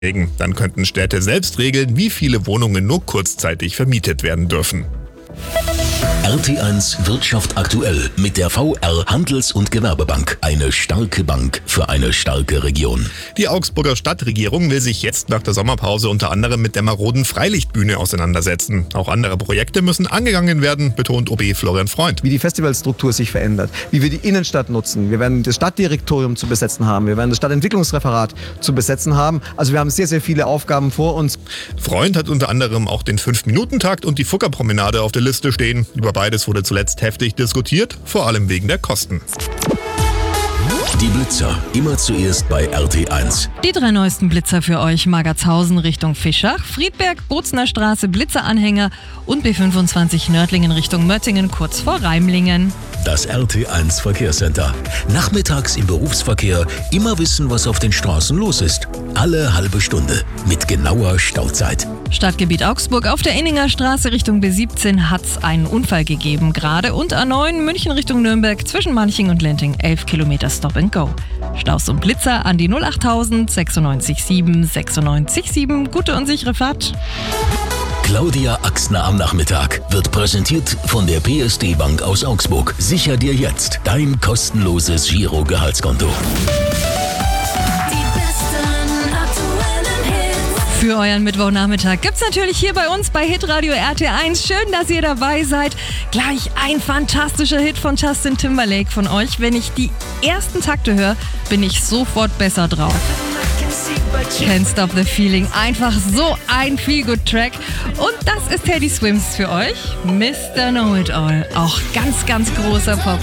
Dann könnten Städte selbst regeln, wie viele Wohnungen nur kurzzeitig vermietet werden dürfen. RT1 Wirtschaft aktuell mit der VR Handels- und Gewerbebank. Eine starke Bank für eine starke Region. Die Augsburger Stadtregierung will sich jetzt nach der Sommerpause unter anderem mit der maroden Freilichtbühne auseinandersetzen. Auch andere Projekte müssen angegangen werden, betont OB Florian Freund. Wie die Festivalstruktur sich verändert, wie wir die Innenstadt nutzen. Wir werden das Stadtdirektorium zu besetzen haben, wir werden das Stadtentwicklungsreferat zu besetzen haben. Also wir haben sehr, sehr viele Aufgaben vor uns. Freund hat unter anderem auch den 5-Minuten-Takt und die Fuggerpromenade auf der Liste stehen. Über beides wurde zuletzt heftig diskutiert, vor allem wegen der Kosten. Die Blitzer, immer zuerst bei RT1. Die 3 neuesten Blitzer für euch: Magertshausen Richtung Fischach, Friedberg, Bozner Straße, Blitzeranhänger und B25 Nördlingen Richtung Möttingen kurz vor Reimlingen. Das RT1 Verkehrscenter. Nachmittags im Berufsverkehr immer wissen, was auf den Straßen los ist. Alle halbe Stunde mit genauer Stauzeit. Stadtgebiet Augsburg: auf der Inninger Straße Richtung B17 hat's einen Unfall gegeben gerade, und A9 München Richtung Nürnberg zwischen Manching und Lenting 11 Kilometer Stop and Go. Staus und Blitzer an die 08000 96 7 96 7. Gute und sichere Fahrt. Claudia Axner am Nachmittag wird präsentiert von der PSD Bank aus Augsburg. Sicher dir jetzt dein kostenloses Giro-Gehaltskonto. Für euren Mittwochnachmittag gibt's natürlich hier bei uns bei Hitradio RT1. Schön, dass ihr dabei seid. Gleich ein fantastischer Hit von Justin Timberlake von euch. Wenn ich die ersten Takte höre, bin ich sofort besser drauf. Can't Stop the Feeling. Einfach so ein Feel-Good-Track. Und das ist Teddy Swims für euch. Mr. Know-It-All. Auch ganz, ganz großer Pop.